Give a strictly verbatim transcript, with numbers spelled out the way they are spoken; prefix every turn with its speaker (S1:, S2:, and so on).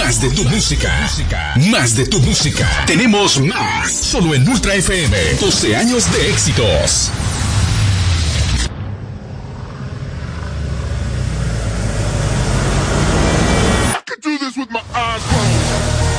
S1: Más de tu música. Más de tu música. Tenemos más. Solo en Ultra F M. doce años de éxitos.